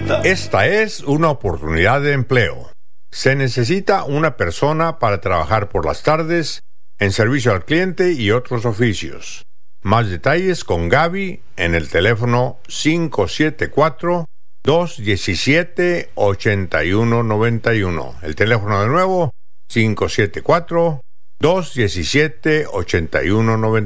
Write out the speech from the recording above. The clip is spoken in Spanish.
Esta es una oportunidad de empleo. Se necesita una persona para trabajar por las tardes en servicio al cliente y otros oficios. Más detalles con Gaby en el teléfono 574-217-8191. El teléfono de nuevo, 574-217-8191.